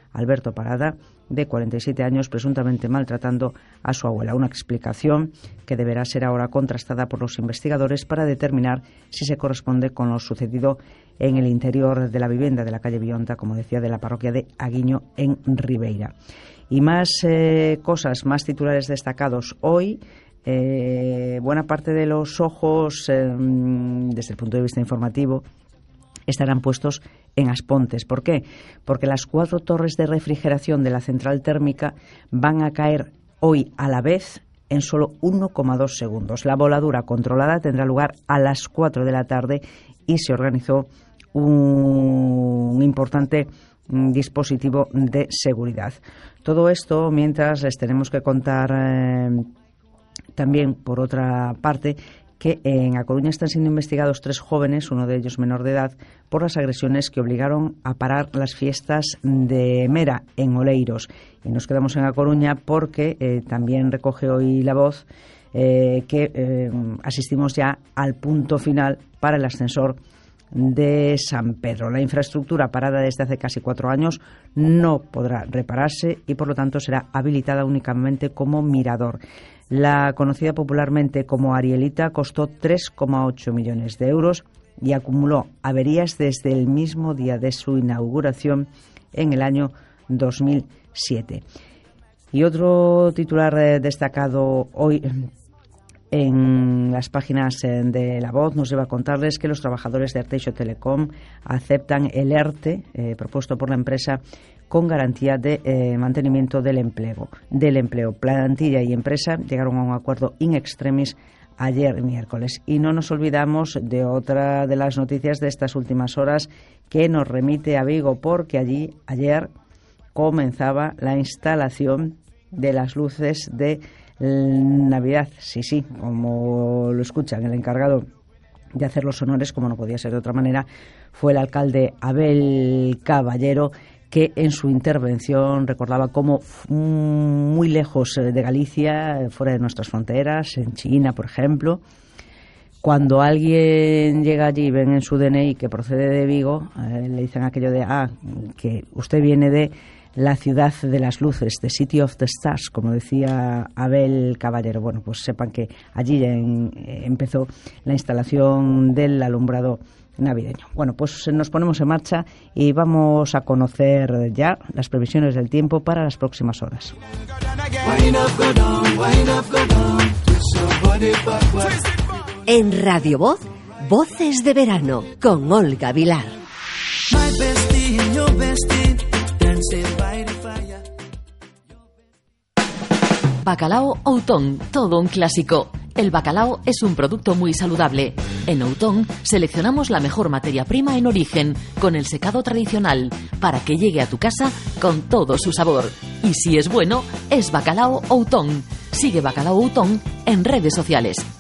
Alberto Parada, de 47 años, presuntamente maltratando a su abuela. Una explicación que deberá ser ahora contrastada por los investigadores para determinar si se corresponde con lo sucedido en el interior de la vivienda de la calle Bionta, como decía, de la parroquia de Aguiño, en Ribeira. Y más cosas, más titulares destacados hoy. Buena parte de los ojos, desde el punto de vista informativo, estarán puestos en Aspontes. ¿Por qué? Porque las 4 torres de refrigeración de la central térmica van a caer hoy a la vez en solo 1,2 segundos. La voladura controlada tendrá lugar a las 4 de la tarde y se organizó un importante dispositivo de seguridad. Todo esto mientras les tenemos que contar también, por otra parte, que en A Coruña están siendo investigados 3 jóvenes, uno de ellos menor de edad, por las agresiones que obligaron a parar las fiestas de Mera en Oleiros. Y nos quedamos en A Coruña porque también recoge hoy La Voz que asistimos ya al punto final para el ascensor de San Pedro. La infraestructura, parada desde hace casi 4 años, no podrá repararse y por lo tanto será habilitada únicamente como mirador. La conocida popularmente como Arielita costó 3,8 millones de euros y acumuló averías desde el mismo día de su inauguración en el año 2007. Y otro titular destacado hoy en las páginas de La Voz nos lleva a contarles que los trabajadores de Arteixo Telecom aceptan el ERTE propuesto por la empresa con garantía de mantenimiento del empleo. Plantilla y empresa llegaron a un acuerdo in extremis ayer miércoles. Y no nos olvidamos de otra de las noticias de estas últimas horas que nos remite a Vigo, porque allí ayer comenzaba la instalación de las luces de Navidad. Sí, como lo escuchan, el encargado de hacer los honores, como no podía ser de otra manera, fue el alcalde Abel Caballero, que en su intervención recordaba cómo muy lejos de Galicia, fuera de nuestras fronteras, en China, por ejemplo, cuando alguien llega allí y ven en su DNI que procede de Vigo, le dicen aquello de que usted viene de la ciudad de las luces, the City of the Stars, como decía Abel Caballero. Bueno, pues sepan que allí empezó la instalación del alumbrado navideño. Bueno, pues nos ponemos en marcha y vamos a conocer ya las previsiones del tiempo para las próximas horas. En Radio Voz, Voces de Verano, con Olga Vilar. Bacalao Outón, todo un clásico. El bacalao es un producto muy saludable. En Outón seleccionamos la mejor materia prima en origen, con el secado tradicional, para que llegue a tu casa con todo su sabor. Y si es bueno, es Bacalao Outón. Sigue Bacalao Outón en redes sociales.